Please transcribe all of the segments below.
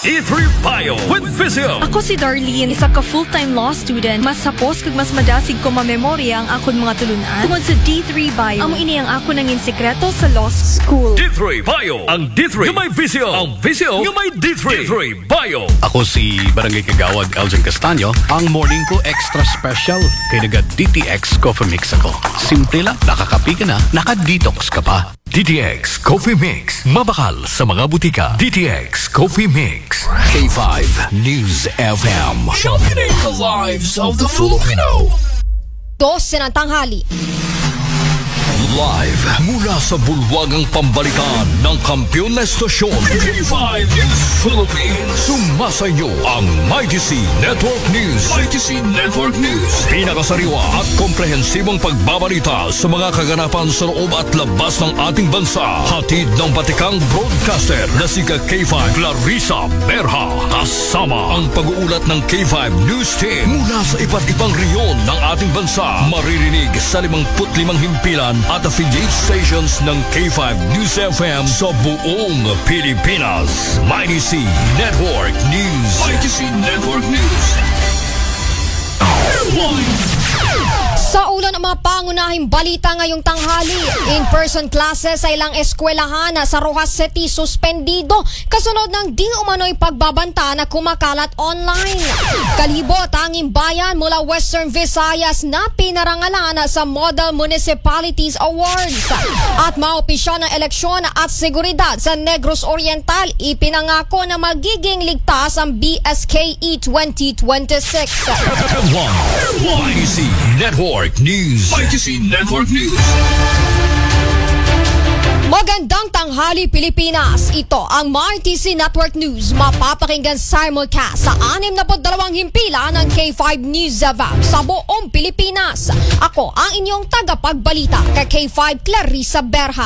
D3 Bio with Visio. Ako si Darlene, isa ka full-time law student. Mas sapos kag mas madasig ko mamemorya ang akon mga tulunan. Tungod sa D3 Bio, amo ini ang ako nangin sekreto sa law school. D3 Bio. Ang D3 yung may Visio. Ang Visio yung may D3. D3 Bio. Ako si Barangay Kagawad Elgin Castaño. Ang morning ko extra special kay naga DTX Coffee Mix ako. Simple lang, nakakapi ka na, naka-detox ka pa. DTX Coffee Mix. Mabakal sa mga butika. DTX Coffee Mix. K5 News FM. Championing the lives of the Filipino. 12 ng tanghali. Live mula sa bulwagang pambalikan ng kampiyon na estasyon. K5 News Philippines. Sumasayo ang Mighty C Network News. Mighty C Network News. Pinakasariwa at komprehensibong pagbabalita sa mga kaganapan sa loob at labas ng ating bansa. Hatid ng batikang broadcaster na si K5 Clarissa Berha. Kasama ang pag-uulat ng K5 News Team mula sa iba't ibang reyon ng ating bansa. Maririnig sa 55 himpilan at affiliate stations ng K5 News FM sa buong Pilipinas. Mighty C Network News. Mighty C Network News. Sa ulo ng mga pangunahing balita ngayong tanghali, in-person classes sa ilang eskwelahan sa Rojas City suspendido kasunod ng di umano'y pagbabanta na kumakalat online. Kalibo tanging bayan mula Western Visayas na pinarangalan sa Model Municipalities Awards. At maopisya ng eleksyon at seguridad sa Negros Oriental, ipinangako na magiging ligtas ang BSKE 2026. Mighty C Network News. Mighty C Network News. Magandang tanghali Pilipinas. Ito ang Mighty C Network News. Mapapakinggan simulcast sa 62 himpilan ng K5 News FM sa buong Pilipinas. Ako ang inyong tagapagbalita kay K5 Clarissa Berha.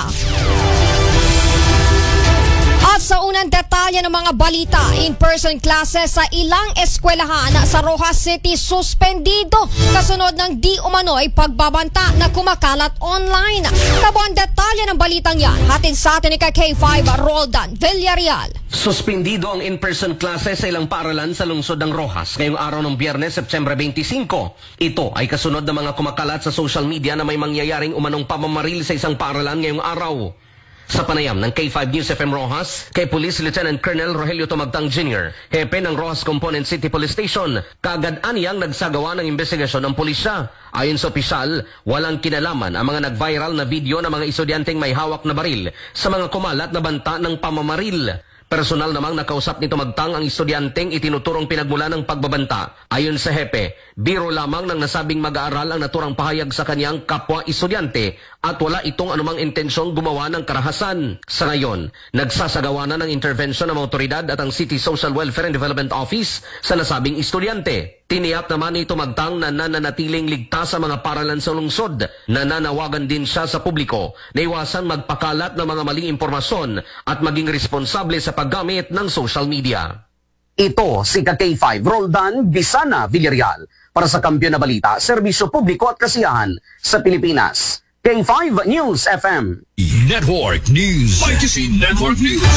At sa unang detalye ng mga balita, in-person classes sa ilang eskwelahan sa Rojas City suspendido kasunod ng di umano'y pagbabanta na kumakalat online. Kabuang detalye ng balitang yan, hatid sa atin ni K5 Roldan Villarreal. Suspendido ang in-person classes sa ilang paaralan sa lungsod ng Rojas ngayong araw ng Biyernes, September 25. Ito ay kasunod ng mga kumakalat sa social media na may mangyayaring umanong pamamaril sa isang paaralan ngayong araw. Sa panayam ng K5 News FM Rojas, kay Police Lieutenant Colonel Rogelio Tumagtang Jr., hepe ng Rojas Component City Police Station, kaagad-aniyang nagsagawa ng investigasyon ng pulisya. Ayon sa opisyal, walang kinalaman ang mga nag-viral na video ng mga estudyanteng may hawak na baril sa mga kumalat na banta ng pamamaril. Personal namang nakausap ni Tumagtang ang estudyanteng itinuturong pinagmula ng pagbabanta. Ayon sa hepe, biro lamang ng nasabing mag-aaral ang naturang pahayag sa kanyang kapwa estudyante at wala itong anumang intensyong gumawa ng karahasan. Sa ngayon, nagsasagawa na ng intervention ng otoridad at ang City Social Welfare and Development Office sa nasabing estudyante. Tiniyak naman ni Tumagtang na nananatiling ligtas sa mga paralan sa lungsod. Nananawagan din siya sa publiko na iwasan magpakalat ng mga maling impormasyon at maging responsable sa paggamit ng social media. Ito si K5 Roldan Bisana Villarreal para sa Kampiyon na Balita, Serbisyo Publiko at Kasiyahan sa Pilipinas. K5 News FM. Network News. Mighty C Network News.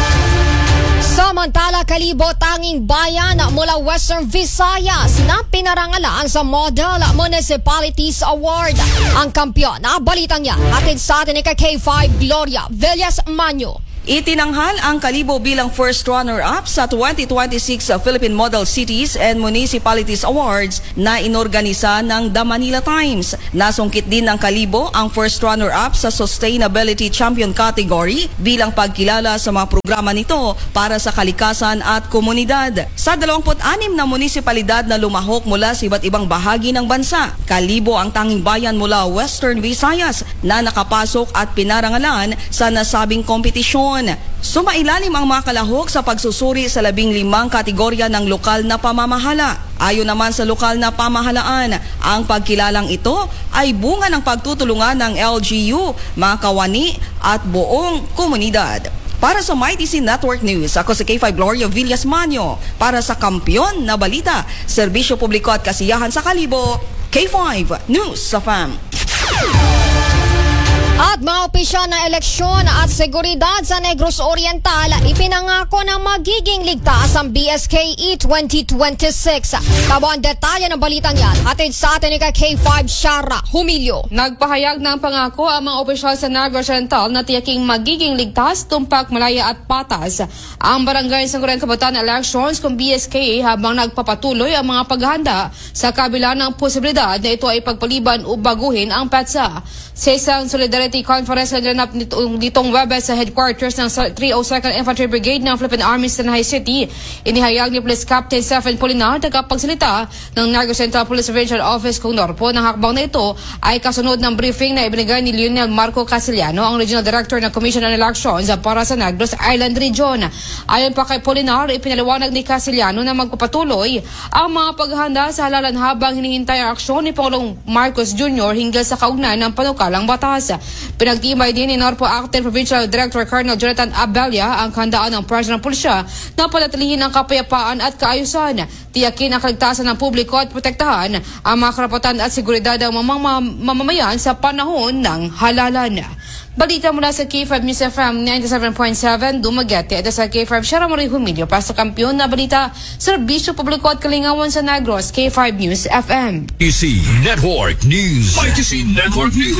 Samantala, Kalibo tanging bayan mula Western Visayas na pinarangalan sa Model Municipalities Award. Ang kampiyon na balitang yan, hatid sa atin ni K5 Gloria Villas Manyo. Itinanghal ang Kalibo bilang first runner-up sa 2026 Philippine Model Cities and Municipalities Awards na inorganisa ng The Manila Times. Nasungkit din ng Kalibo ang first runner-up sa Sustainability Champion category bilang pagkilala sa mga programa nito para sa kalikasan at komunidad. Sa 26 na munisipalidad na lumahok mula sa iba't ibang bahagi ng bansa, Kalibo ang tanging bayan mula Western Visayas na nakapasok at pinarangalan sa nasabing kompetisyon. Sumailalim ang mga kalahok sa pagsusuri sa 15 kategorya ng lokal na pamamahala. Ayon naman sa lokal na pamahalaan, ang pagkilalang ito ay bunga ng pagtutulungan ng LGU, mga kawani at buong komunidad. Para sa Mighty C Network News, ako si K5 Gloria Villas Manyo. Para sa Kampiyon na Balita, Serbisyo Publiko at Kasiyahan sa Kalibo, K5 News FM. At mga opisyal ng eleksyon at seguridad sa Negros Oriental, ipinangako na magiging ligtas ang BSKE 2026. Kabuang detalye ng balitang yan, hatid sa atin ni K5 Shara Humilio. Nagpahayag ng pangako ang mga opisyal sa Negros Oriental na tiyaking magiging ligtas, tumpak, malaya at patas ang Barangay Sangguniang Kabataan Elections kung BSKE habang nagpapatuloy ang mga paghahanda sa kabila ng posibilidad na ito ay pagpaliban o baguhin ang petsa. Sa isang Solidarity Conference na ganap ditong Webes sa headquarters ng 302nd Infantry Brigade ng Philippine Army sa Nahay City, inihayag ni Police Captain Stephen Polinar, tagapagsalita ng Negros Central Police Provincial Office kung Norpo, ng hakbang na ito ay kasunod ng briefing na ibinigay ni Lionel Marco Casiliano, ang Regional Director ng Commission on Elections para sa Negros Island Region. Ayon pa kay Polinar, ipinaliwanag ni Casiliano na magpapatuloy ang mga paghahanda sa halalan habang hinihintay ang aksyon ni Pangulong Marcos Jr. hinggil sa kaugnay ng panukalang batas. Pinagtibay din ni Norpo Acting Provincial Director Colonel Jonathan Abella ang handaan ng President ng Pulisya na panatilihin ang kapayapaan at kaayusan. Tiyakin ang kaligtasan ng publiko at protektahan ang mga karapatan at seguridad ng mamamayan sa panahon ng halalan. Balita mula sa K5 News FM 97.7 Dumaguete at sa K5 Shara Humilio para sa kampiyon na balita, serbisyo publiko at kalingawan sa Negros. K5 News FM. ITC Network News. ITC Network News.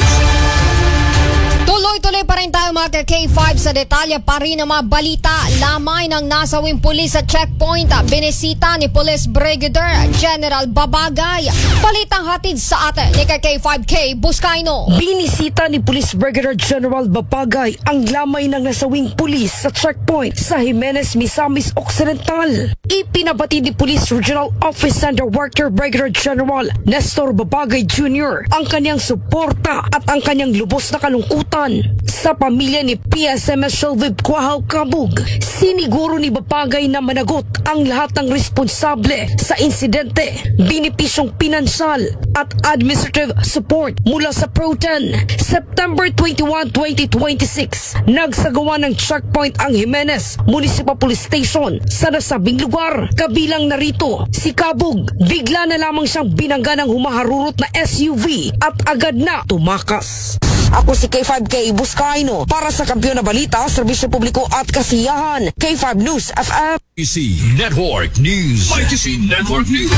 Tuloy-tuloy pa rin tayo mga K5 sa detalye pa rin ng mga balita. Lamay ng nasawing pulis sa checkpoint, binisita ni Police Brigadier General Babagay. Balitang hatid sa atin ni K5K Buscaino. Binisita ni Police Brigadier General Babagay ang lamay ng nasawing pulis sa checkpoint sa Jimenez, Misamis Occidental. Ipinabati ni Police Regional Office Underworker Brigadier General Nestor Babagay Jr. ang kanyang suporta at ang kanyang lubos na kalungkutan sa pamilya ni PSMS Shelvib Quahaw Kabug. Siniguro ni Babagay na managot ang lahat ng responsable sa insidente, binipisyong pinansyal at administrative support mula sa Pro-10. September 21, 2026, nagsagawa ng checkpoint ang Jimenez Municipal Police Station sa nasabing lugar. Kabilang narito si Kabug. Bigla na lamang siyang binangga ng humaharurot na SUV at agad na tumakas. Ako si K5K Buscaino para sa kampiyon na balita, serbisyo publiko at kasiyahan. K5 News FM. ITC Network News. ITC Network News.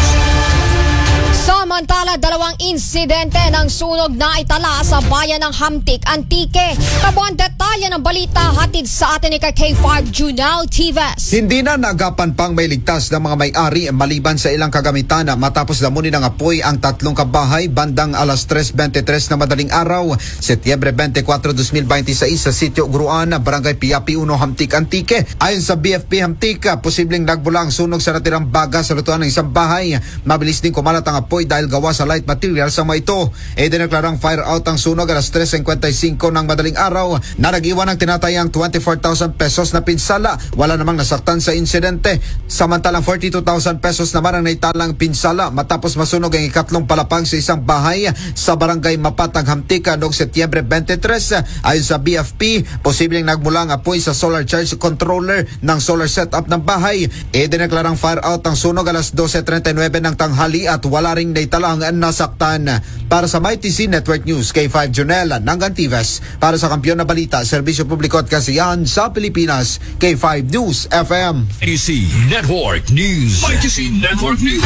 Samantala, dalawang insidente ng sunog na itala sa bayan ng Hamtik, Antique. Kabuang detalye ng balita hatid sa atin ni K5 Junal Tives. Hindi na nagapan pang may ligtas ng mga may-ari maliban sa ilang kagamitan matapos damunin ng apoy ang 3 kabahay bandang alas 3:23 na madaling araw, Setyembre 24, 2026 sa Sitio Gruan, Barangay Piapi 1, Hamtik, Antique. Ayon sa BFP Hamtik, posibleng nagmula ang sunog sa natirang baga sa lutuan ng isang bahay. Mabilis din kumalat ang apoy dahil gawa sa light materials ang mga ito. Dineklarang fire out ang sunog alas 3:55 ng madaling araw na nag-iwan ng tinatayang 24,000 pesos na pinsala. Wala namang nasaktan sa insidente. Samantalang 42,000 pesos naman ang naitalang pinsala matapos masunog ang ikatlong palapag sa isang bahay sa Barangay Mapatag, Hamtik noong Setyembre 23. Ayon sa BFP, posibleng nagmula ang apoy sa solar charge controller ng solar setup ng bahay. Dineklarang fire out ang sunog alas 12:39 ng tanghali at wala ring naitalang nasaktan. Para sa MyTC Network News, K5 Jonel Nangantives. Para sa kampiyon na balita, serbisyo publiko at kasiyahan sa Pilipinas, K5 News FM. ITC Network News. ITC Network News.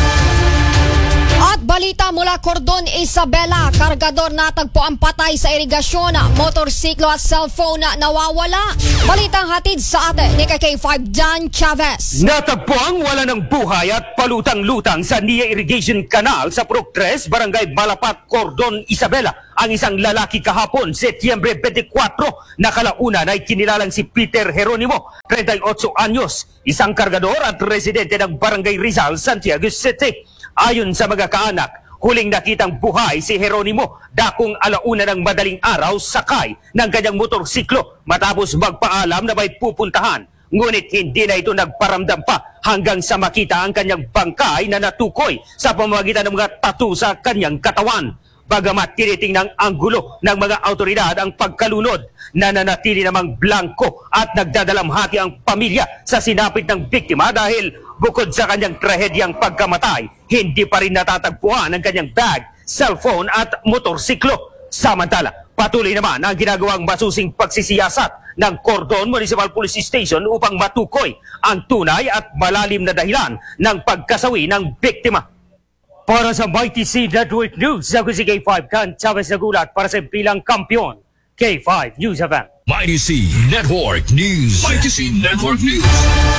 At balita mula Cordon Isabela, kargador natagpo ang patay sa irigasyon, motorsiklo at cellphone nawawala. Balitang hatid sa atin ni K5 Dan Chavez. Natagpo ang wala ng buhay at palutang-lutang sa Nia Irrigation Canal sa Purok 3, Barangay Malapat, Cordon Isabela. Ang isang lalaki kahapon, Setyembre 24, nakalaunan ay kinilalang si Peter Jeronimo, 38 anyos, isang kargador at residente ng Barangay Rizal, Santiago City. Ayon sa mga kaanak, huling nakitang buhay si Jeronimo dakong alauna ng madaling araw sakay ng kanyang motorsiklo matapos magpaalam na may pupuntahan. Ngunit hindi na ito nagparamdam pa hanggang sa makita ang kanyang bangkay na natukoy sa pamamagitan ng mga tattoo sa kanyang katawan. Bagamat tinitingnang anggulo ng mga autoridad ang pagkalunod, nananatili namang blanko at nagdadalamhati ang pamilya sa sinapit ng biktima dahil bukod sa kanyang trahedyang pagkamatay, hindi pa rin natatagpuan ang kanyang bag, cellphone at motorsiklo. Samantala, Patuloy naman ang ginagawang masusing pagsisiyasat ng Cordon Municipal Police Station upang matukoy ang tunay at malalim na dahilan ng pagkasawi ng biktima. Para sa Mighty C Network News, ako si K5 Kan Chavez nagulat para sa bilang kampiyon. K5 News Event. Mighty C Network News. Mighty C Network News.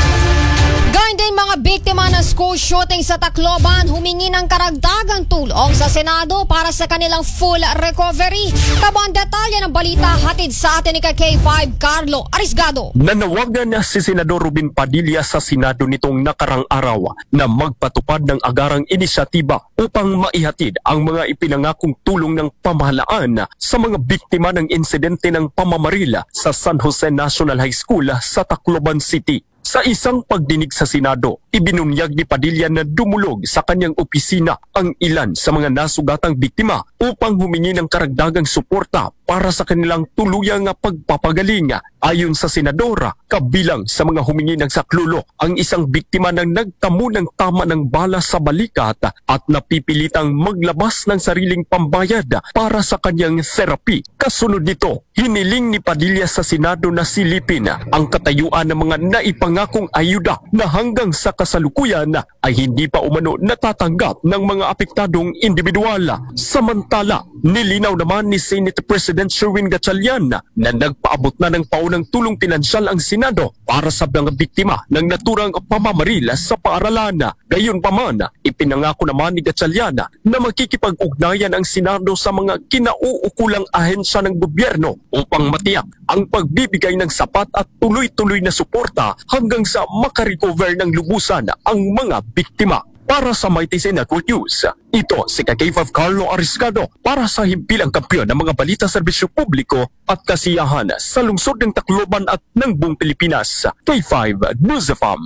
Gayun din mga biktima ng school shooting sa Tacloban humingi ng karagdagang tulong sa Senado para sa kanilang full recovery. Kabuang detalye ng balita hatid sa atin ni K5 Carlo Arisgado. Nanawagan na si Senador Rubin Padilla sa Senado nitong nakarang araw na magpatupad ng agarang inisyatiba upang maihatid ang mga ipinangakong tulong ng pamahalaan sa mga biktima ng insidente ng pamamaril sa San Jose National High School sa Tacloban City. Sa isang pagdinig sa Senado, ibinunyag ni Padilla na dumulog sa kanyang opisina ang ilan sa mga nasugatang biktima upang humingi ng karagdagang suporta para sa kanilang tuluyang pagpapagaling. Ayon sa Senadora, kabilang sa mga humingi ng saklolo ang isang biktima ng nagtamo ng tama ng bala sa balikat at napipilitang maglabas ng sariling pambayad para sa kanyang therapy. Kasunod nito, hiniling ni Padilla sa Senado na silipin ang katayuan ng mga naipangakong ayuda na hanggang sa kasalukuyan ay hindi pa umano natatanggap ng mga apektadong individual. Samantala, nilinaw naman ni Senate President Sherwin Gatchalian na nagpaabot na ng paunang tulong pinansyal ang Senado para sa mga biktima ng naturang pamamaril sa paaralan. Gayunpaman, ipinangako naman ni Gatchalian na makikipag-ugnayan ang Senado sa mga kinauukulang ahensya ng gobyerno upang matiyak ang pagbibigay ng sapat at tuloy-tuloy na suporta hanggang sa makarecover ng lubusan ang mga biktima. Para sa Mighty C Network News, ito si K5 Carlo Arisgado para sa himpilang kampiyon ng mga balita serbisyo publiko at kasiyahan sa lungsod ng Tacloban at ng buong Pilipinas. K5 News FM.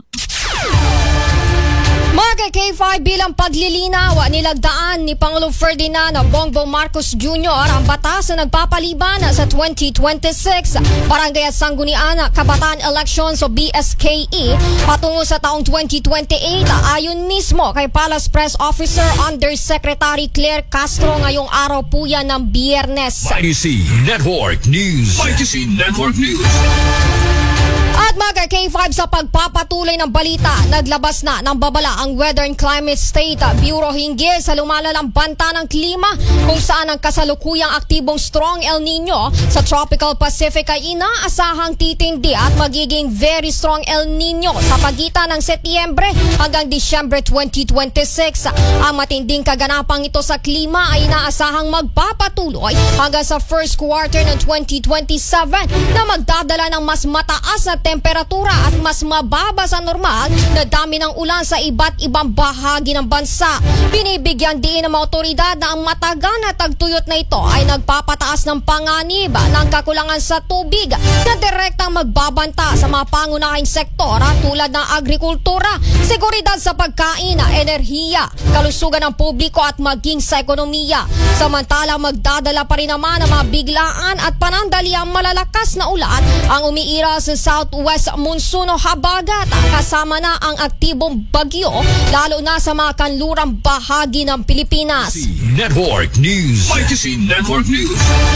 Mga K5 bilang paglilinaw, nilagdaan ni Pangulong Ferdinand Bongbong Marcos Jr. ang batas na nagpapaliban sa 2026 Barangay at Sanggunian Kabataan Elections o BSKE patungo sa taong 2028. Ayon mismo kay Palace Press Officer Undersecretary Claire Castro ngayong araw po yan ng Biyernes. Mighty C Network News. Mighty C Network News. At mga K5 sa pagpapatuloy ng balita, naglabas na ng babala ang Weather and Climate State Bureau hinggil sa lumalalang banta ng klima kung saan ang kasalukuyang aktibong strong El Nino sa Tropical Pacific ay inaasahang titindi at magiging very strong El Nino sa pagitan ng Setyembre hanggang Disyembre 2026. Ang matinding kaganapang ito sa klima ay inaasahang magpapatuloy hanggang sa first quarter ng 2027 na magdadala ng mas mataas na temperatura at mas mababa sa normal na dami ng ulan sa iba't ibang bahagi ng bansa. Binibigyan din ng mga otoridad na ang matagal na tagtuyot na ito ay nagpapataas ng panganib ng kakulangan sa tubig na direktang magbabanta sa mga pangunahing sektor tulad ng agrikultura, seguridad sa pagkain, enerhiya, kalusugan ng publiko at maging sa ekonomiya. Samantala, magdadala pa rin naman ang mga biglaan at panandaliang malalakas na ulan ang umiira sa Southwest Monsoon o Habagat kasama na ang aktibong bagyo lalo na sa mga kanlurang bahagi ng Pilipinas. Network News. Mighty C Network News.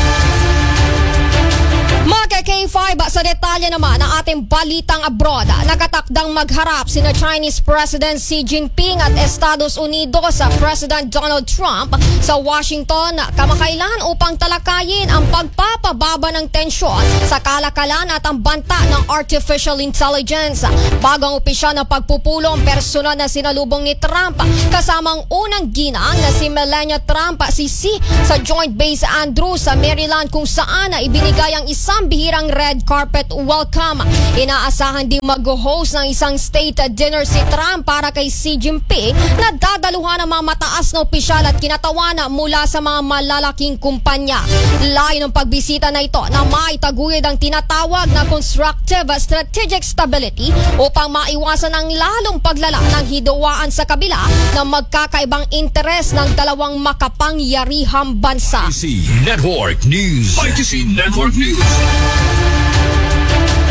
Mga K5 sa detalye naman ng ating balitang abroad, nakatakdang magharap sina Chinese President Xi Jinping at Estados Unidos sa President Donald Trump sa Washington kamakailan upang talakayin ang pagpapababa ng tensyon sa kalakalan at ang banta ng artificial intelligence. Bagong opisyal na pagpupulong personal na sinalubong ni Trump kasamang unang ginang na si Melania Trump si Xi sa Joint Base Andrews sa Maryland kung saan ibinigay ang isang bihirang red carpet welcome. Inaasahan din mag-host ng isang state dinner si Trump para kay Xi Jinping na dadaluhan ng mga mataas na opisyal at kinatawanan mula sa mga malalaking kumpanya. Layo ng pagbisita na ito na maitaguyod ang tinatawag na constructive strategic stability upang maiwasan ang lalong paglala ng hidawaan sa kabila ng magkakaibang interes ng dalawang makapangyarihang bansa. ITC Network News. ITC Network News.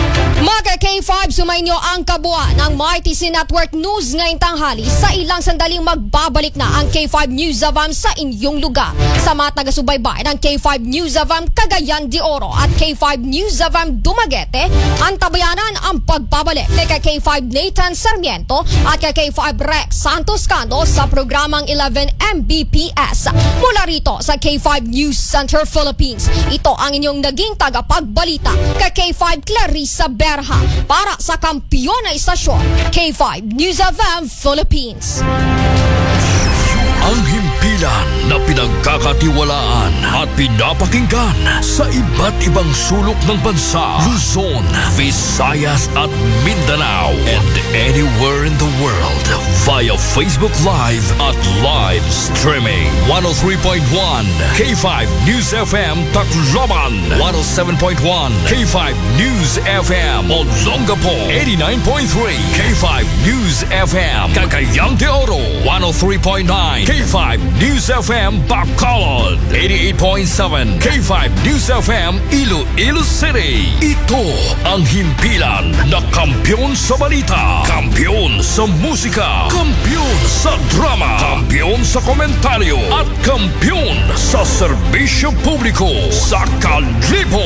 Mga K5, sumainyo ang kabuuan ng MyTC Network News ngayong tanghali. Sa ilang sandaling magbabalik na ang K5 News Avam sa inyong lugar. Sa mga taga-subaybay ng K5 News Avam Cagayan de Oro at K5 News Avam Dumaguete, antabayanan ang pagbabalik ni K5 Nathan Sarmiento at K5 Rex Santos Cando sa programang 11 Mbps. Mula rito sa K5 News Center Philippines, ito ang inyong naging tagapagbalita K5 Clarissa Berha para sa kampiyon na istasyon K5 News FM Philippines. Ang himpilan na pinagkakatiwalaan at pinapakinggan sa iba't ibang sulok ng bansa, Luzon, Visayas at Mindanao, and anywhere in the world via Facebook Live at live streaming. 103.1 K5 News FM Tacloban, 107.1 K5 News FM Olongapo, 89.3 K5 News FM Cagayan de Oro, 103.9 K5 News FM Bacolod, 88.7 K5 News FM Iloilo City. Ito ang himpilan na kampiyon sa balita, kampiyon sa musika, kampiyon sa drama, kampiyon sa komentaryo, at kampiyon sa serbisyo publiko sa Kalibo.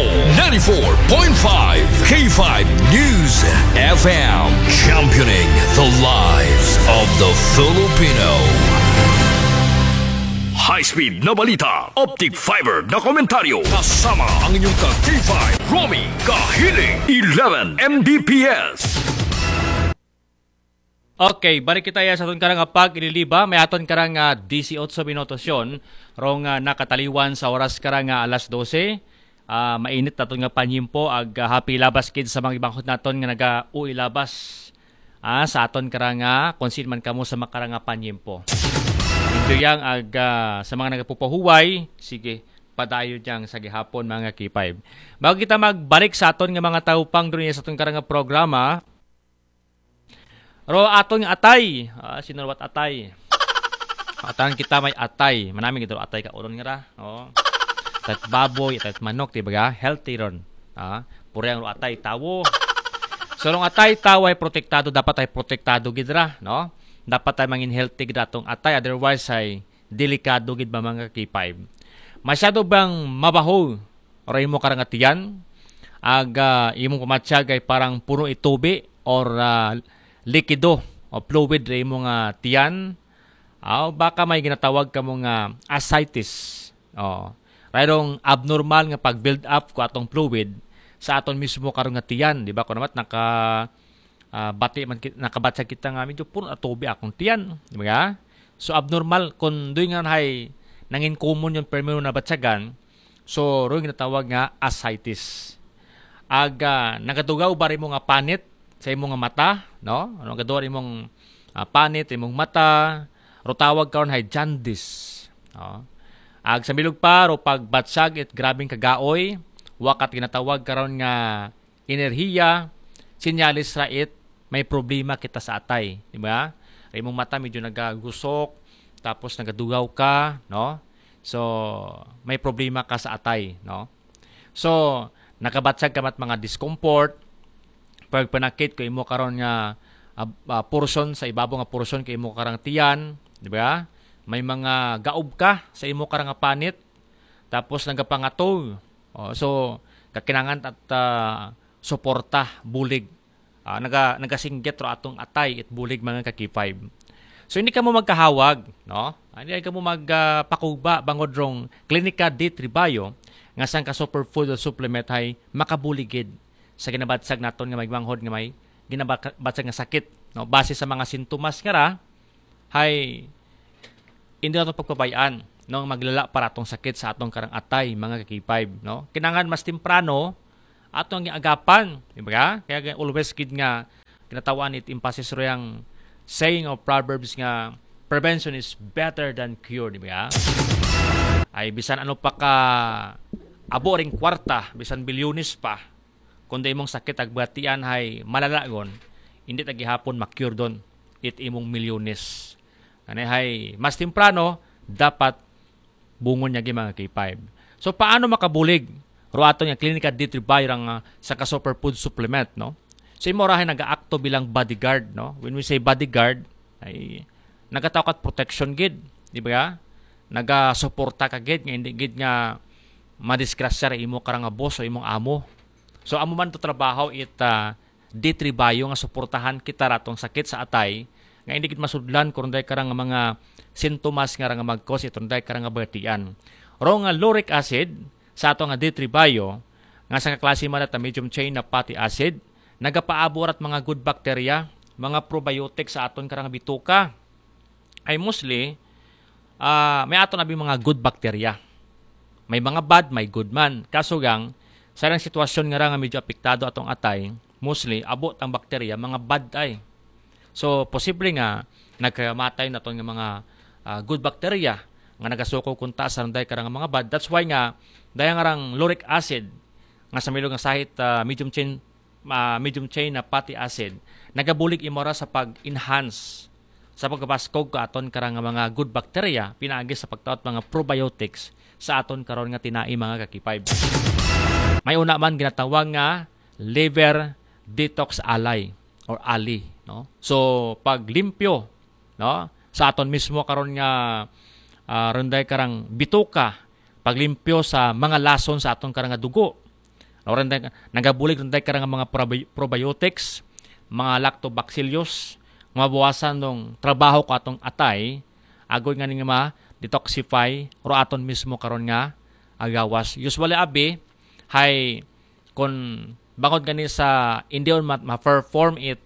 94.5 K5 News FM, championing the lives of the Filipino. High-speed na balita, optic fiber na komentaryo, kasama ang inyong ka-K5, Romy Kahiling, 11 Mbps. Okay, balik kita sa aton karang pag ililiba, may aton karang 18 minutos yon, rong nakataliwan sa oras karang alas 12. Mainit naton nga panyimpo ag happy labas kids sa mga ibang naton nga naga-uwi labas sa aton karang konsilman kamo sa makarang panyimpo. Ito yang sa mga nagapupahuway, sige, padayo diyang sa gihapon mga K5. Bago kita magbalik sa aton nga mga taupang doon sa aton karang programa, ro aton nga atay, sinurwat atay. Atan kita may atay, manami gito atay ka uron nga ra, tat baboy, tat manok, diba? Healthy ron. Puri ang atay tawo. So nung atay tawo ay protektado, dapat ay protektado gidra, no? Dapat ay mangin healthy datong atay, otherwise ay delikado gid ba mga K5. Masyado bang mabaho or imo karangatian imong pamatsag ay parang puno itubi or likido o fluid ra imong tiyan, baka may ginatawag ka mong ascites. Rayong abnormal nga pag-build up ko atong fluid sa aton mismo karong nga tiyan, di ba? Kung naman nakabatsa kita nga medyo puno atubi akong tiyan, di ba? So abnormal kung doy nga hay nangin common yung permino na batsagan, so ro ginatawag nga ascites. Nagadugaw ba rin mo nga panit sa imong nga mata, no? Ano gadugaw imong panit imong mata, ro tawag karon hay jaundice. Sa milog pa ro pagbatsag it grabing kagaoy, wakat ginatawag karon nga enerhiya, sinyalis ra it may problema kita sa atay, di ba? Imong mata medyo nagagusok, tapos nagadugaw ka, no? So, may problema ka sa atay, no? So, nakabatsag ka mat mga discomfort, pag panakit ko imo karon nga portion sa ibabaw nga portion kay imo karang tiyan, di ba? May mga gaob ka sa imo karang panit, tapos nagapangatog. So, kakinangan at suporta bulig. Nagasinggit ro atong atay it bulig mga K5. So hindi ka mo magkahawag, no? Hindi ka mo magpakuba bangod rong Klinika D3 Bio nga sang ka superfood o supplement hay makabuligid sa ginabatsag naton nga may banghod nga may ginabatsag nga sakit, no? Base sa mga sintomas nga ra hay hindi nato pagpabayaan no maglala para atong sakit sa atong karang atay mga K5, no? Kinangan mas temprano atong agapan, di ba? Kaya always kid nga kinatawan it emphasis ro yang saying of Proverbs nga prevention is better than cure, di ba? Ay bisan ano pa ka abo ring kwarta, bisan bilyones pa, kundi imong sakit agbatian hay malalagon, hindi tagihapon ma-cure don it imong milyones. Ani hay mas temprano dapat bungon niya mga K5. So paano makabulig? Ro ato nga Klinika D3 Bio sa ka superfood supplement, no? So imo ra nagaakto bilang bodyguard, no? When we say bodyguard ay nagatawag protection gid, di ba? Naga-suporta ka gid nga hindi gid nga madisgrasya imo karang nga boss o imong amo. So amo man to trabaho ditribayo nga suportahan kita ratong sakit sa atay nga hindi gid masudlan kung day karang mga sintomas nga nga mag-cause itong day karang nga batian. Ro nga lauric acid sa ato nga ditribayo nga sa kaklase man at medium chain na fatty acid nagapaabor at mga good bacteria, mga probiotics sa aton karang bituka ay mostly may aton abi mga good bacteria. May mga bad, may good man. Kaso gang sa ilang sitwasyon nga medyo apektado atong atay, mostly abot ang bakterya mga bad ay. So posible nga nagkamatay na nga mga good bacteria nga nagasuko kunta sa randay karang mga bad. That's why nga dayang arang lauric acid nga sa milong nga sahit medium chain na fatty acid nagabulig imora sa pag-enhance sa pagbaskog ka aton karang mga good bacteria pinaagi sa pagtaot mga probiotics sa aton karon nga tinai mga kakipay. May una man ginatawag nga liver detox ally or ali, no? So pag limpyo, no, sa aton mismo karon nga runday karang bituka, paglimpyo sa mga lason sa aton karang nga dugo. Runday nagabulig runday karang mga probiotics, mga lactobacillus, mabawasan ng trabaho ko atong atay, agoy nga nga detoxify ro aton mismo karon nga agawas. Usually abi hay kon bangod gani sa hindi on ma-perform it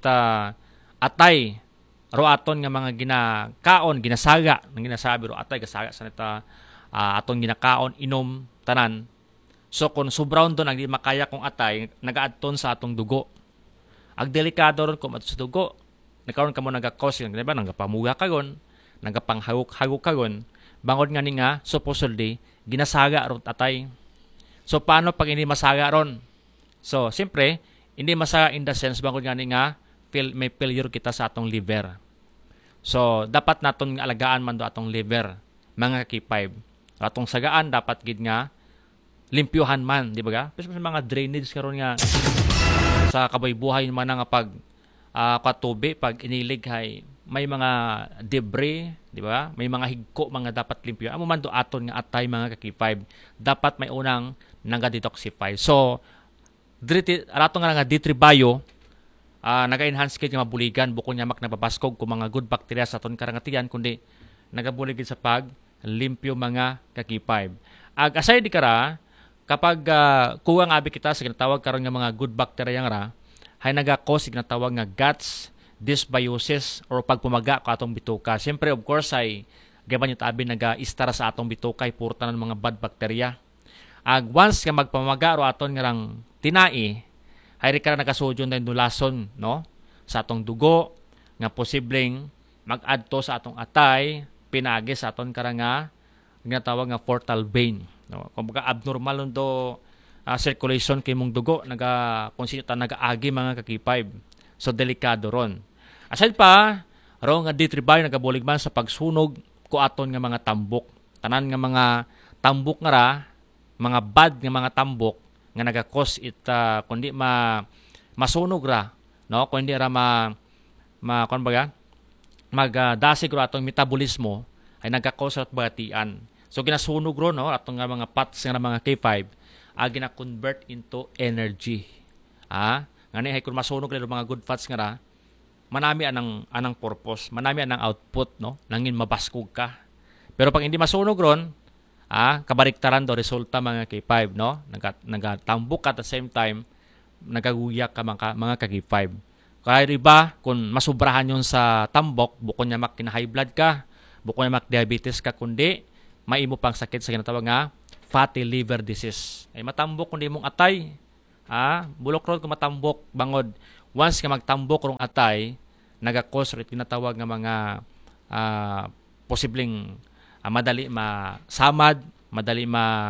atay ro aton nga mga ginakaon ginasaga nang ginasabi ro atay gasaga sa nita aton ginakaon inom tanan. So kung sobraon don ang di makaya kong atay nagaadton sa atong dugo. Ag delikado ron kung sa dugo. Nagkaroon ka mo nagakos, diba? Nagapamuga kagon, nagapanghagok kagon, bangod nga ni nga, supposedly, ginasaga ron atay. So, paano pag hindi masaga ron? So, siyempre, hindi masaga in the sense, bangod nga ni nga, may failure kita sa atong liver. So, dapat naton alagaan man do atong liver, mga kipay. Atong sagaan, dapat gid nga, limpyuhan man, di ba ga? Pero mga drainage karon nga, sa kabaybuhay man nga pag katubi pag inilig hay may mga debris, di ba? May mga higko mga dapat limpyo. Amo man do aton nga atay mga kakipay, dapat may unang naga-detoxify. So rato nga ditribayo naga-enhance kit nga mabuligan bukod nya mak nababaskog kung mga good bacteria sa aton karangatian kundi nagabulig sa pag limpyo mga kakipay. Ag aside di kara kapag kuwang abi kita sa ginatawag karon nga mga good bacteria nga hay nagakos ginatawag nga guts dysbiosis or pagpumaga ka atong bituka. Siyempre of course ay gaban yung tabi naga-istara sa atong bituka ay puro tanan mga bad bacteria. Ag once nga magpamaga ro aton nga rang tinai hay ka nagasudyon din dulason, no, sa atong dugo nga posibleng mag-adto sa atong atay pinaagi sa aton karanga ginatawag nga portal vein, no. Kumbaga abnormal do circulation kay mong dugo naga-consider nagaagi mga kakipay. So delikado ron. Aside pa ro nga ditribayo nagabulig man sa pagsunog ko aton nga mga tambok. Tanan nga mga tambok nga ra, mga bad nga mga tambok nga naga-cause it kundi masunog ra, no, kundi ra kumbaga magdasig ro atong metabolismo ay naga-cause at batian. So ginasunog ro, no, atong nga mga fats nga mga K5 gina-convert into energy. Ngani hay kung masunog lalo mga good fats nga ra, manami anang purpose, manami anang output, no, nangin mabaskog ka. Pero pag hindi masunog ron, kabaliktaran do resulta mga K5, no, nagatambok at the same time nagaguyak ka mga K5. Kaya iba kung masubrahan yun sa tambok, bukod niya high blood ka, bukod niya diabetes ka, kundi may imo pang sakit sa ginatawag nga fatty liver disease. Ay matambok kundi mong atay. Bulok ron kung matambok bangod. Once nga magtambok rong atay, naga-cause rin tinatawag nga mga posibleng madali masamad, madali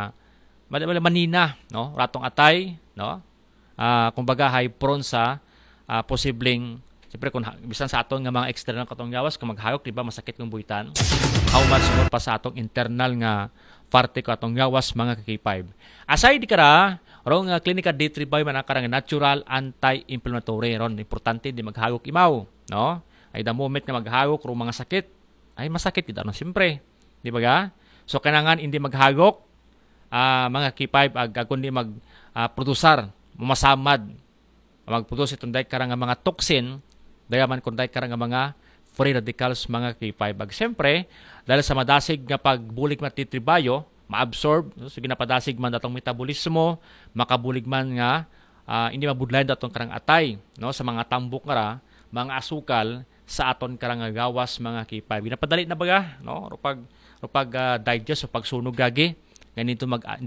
manina, no? Ratong atay, no? Kumbaga high prone sa posibleng Siyempre kung bisan sa aton nga mga external katong gawas kung maghayok di ba masakit ng buhitan. How much more pa sa atong internal nga parte ko atong gawas mga K5. Aside di kara rong klinika D3 bay man karang natural anti-inflammatory ron importante di maghayok imaw, no? Ay the moment nga maghayok rong mga sakit ay masakit kita no siyempre, di ba ga? So kailangan hindi maghagok mga K5 kundi mag-produsar, masamad, mag-produce itong dahil karang mga toxin, dayaman kung dahil karang mga free radicals mga K5. Siyempre, dahil sa madasig nga pagbulig matitribayo, ma-absorb, so ginapadasig man datong metabolismo, makabulig man nga, hindi mabudlayan datong karang atay, no? Sa mga tambok nga mga asukal, sa aton karang gawas mga K5. Ginapadali na baga, no? Pag digest o pagsunog gagi, ganito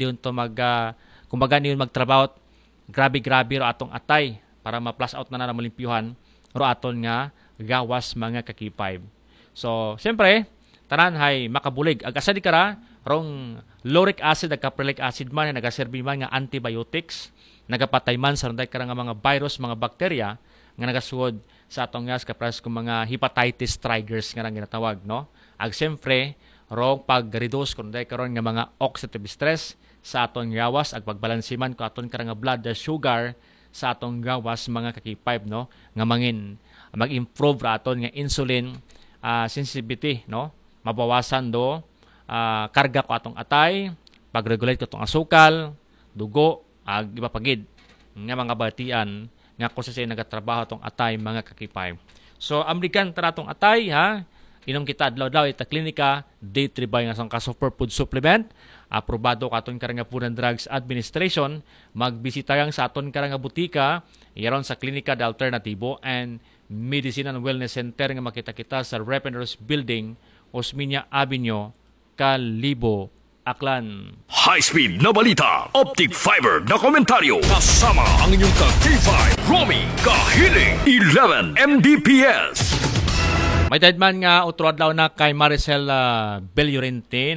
kumbaga niyon magtrabaho grabe ro atong atay para ma-plus out na malimpyuhan ro aton nga gawas mga K5. So, siyempre, tanan hay makabulig. Ag-asa di kara rong lauric acid ag caprylic acid man nagaserbi man nga antibiotics, nagapatay man sa runday karang mga virus, mga bakterya nga nagasuod sa atong gas kapras kung mga hepatitis triggers nga ginatawag, no? Ag siyempre, rong pag-reduce kung dahil karon nga mga oxidative stress sa atong gawas ag pagbalansiman ko aton karang blood sugar sa atong gawas mga K5, no? Nga mag-improve ra aton nga insulin sensitivity, no? Mabawasan do karga ko atong atay, pag-regulate ko atong asukal, dugo, ag iba pagid nga mga batian nga kung sa nagatrabaho atong atay mga K5. So American tara atong atay ha. Inom kita adlaw-adlaw ita klinika D3 bay nga sang super food supplement, aprobado katon karang Food and Drugs Administration, magbisita yang sa aton karang butika iyaron sa klinika de alternatibo and Medicine and Wellness Center nga makita kita sa Repeners Building, Osmeña Avenue, Kalibo, Aklan. High-speed na balita, optic fiber na komentaryo, kasama ang inyong ka-K5, Romy Kahiling, 11 Mbps. May man nga utro adlaw na kay Maricel Bellurente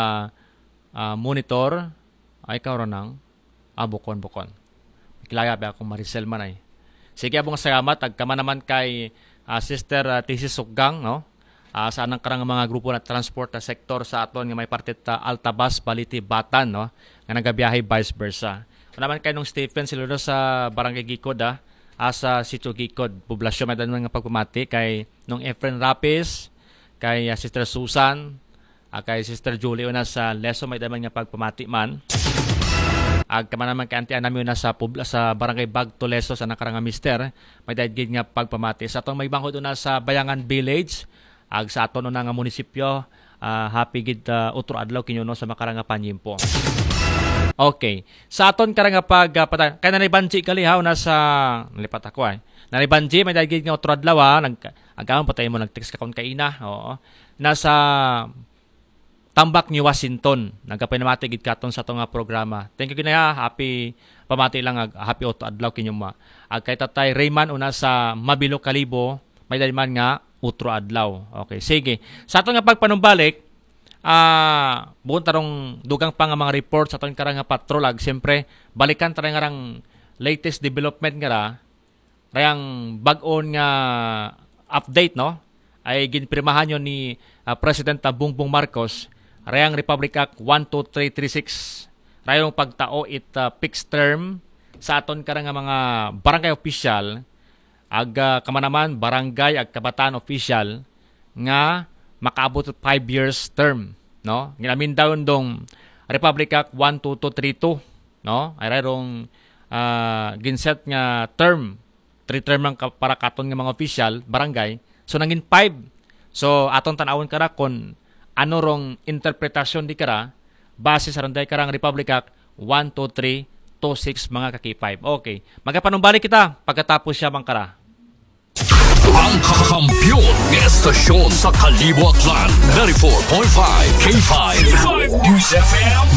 monitor ay karon nang bukon. Kilaya ba akong Maricel man ay. Sige abong salamat agkama naman kay Sister Tisi Suggang, no? Sa anang karang mga grupo na transport sector sa aton nga may partit Altabas, Baliti, Batan, no? Nga nagabiyahe vice versa. Naman kay nung Stephen Siluro sa Barangay Gicod sa Sitio Gicod, poblasyon may nga pagpamati kay nung Efren Rapis, kay Sister Susan, kay Sister Julie una sa Leso may damang nga pagpamati man. Agkama naman kay Auntie Anami una sa Barangay Bagto Leso sa nakarang mister, may daigid nga pagpamati. Sa atong may bangkod una sa Bayangan Village, sa aton una nga munisipyo, happy gid utro adlaw kinyo no sa makarang panyimpo. Okay. Sa aton karang kay nanibanji kali ha nasa nalipat ako ay. Nanibanji may dagig nga utro adlaw agkaon patay mo nag-text ka kon kaina. Oo. Nasa Tambak ni Washington. Nagapinamati gid katon sa atong programa. Thank you kinaya. Happy pamati lang happy utro adlaw kinyo ma. Kay Tatay Rayman una sa Mabilo Kalibo may daliman nga utro adlaw. Okay. Sige. Sa aton nga pagpanumbalik buon tarong dugang pa nga mga report sa aton karang patrolag, siyempre balikan tara nga rang latest development nga rayang bag-on nga update, no? Ay ginpirmahan yon ni President Bongbong Marcos rayang Republic Act 12336 rayong pagtao fixed term sa aton karang mga barangay official kamanaman barangay ag kabataan official nga makaabot 5 years term, no? Ginamin daw dong Republic Act 12232, no? Ay rayong ginset nga term, 3 term lang para katon nga mga official barangay. So nangin 5. So aton tan-awon kara kon ano rong interpretasyon di kara base sa randay karang Republic Act 12326 mga K5. Okay. Magapanumbalik kita pagkatapos siya bangkara. Ang kakampiyon ng estasyon sa Kalibo Aklan 94.5 K5 News FM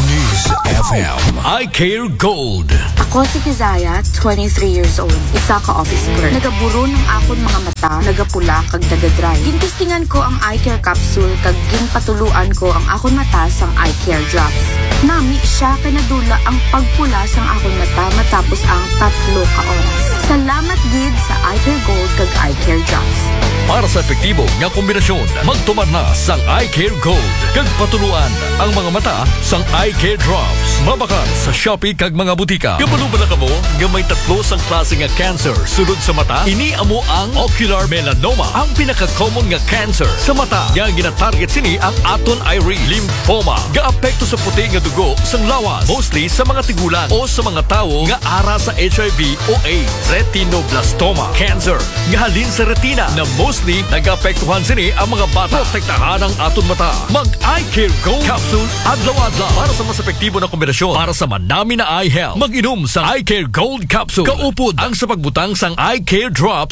I Care Gold. Ako si Kizaya, 23 years old. Isa ka office clerk. Nagaburo ng akon mga mata, nagapula kag nagadry. Gintistingan ko ang eye care capsule kag ginpatuluan ko ang akon mata sang eye care drops. Nami siya kay nadula ang pagpula sang akon mata matapos ang 3 ka oras. Salamat gid sa eye care gold kag eye care Care Drops. Para sa epektibo nga kombinasyon, magtumar na sang Eye Care Gold. Kag patuluan ang mga mata sang Eye Care Drops. Mabakan sa Shopee kag mga butika. Kabalo ba na kamo nga may tatlo sang klase nga cancer sulod sa mata? Ini amo ang ocular melanoma, ang pinaka-common nga cancer sa mata. Nga gina-target sini ang aton iris, lymphoma. Gaapekto sa puti nga dugo sang lawas, mostly sa mga tigulang o sa mga tawo nga ara sa HIV o AIDS. Retinoblastoma cancer nga halin sa retina na mostly nag-apektuhan sini ang mga bata. Protektahan ang aton mata. Mag-Eye Care Gold Capsule adlaw-adlaw para sa mas epektibo na kombinasyon para sa manami na eye health. Mag-inom sa Eye Care Gold Capsule. Kaupod ang sa pagbutang sang Eye Care Drops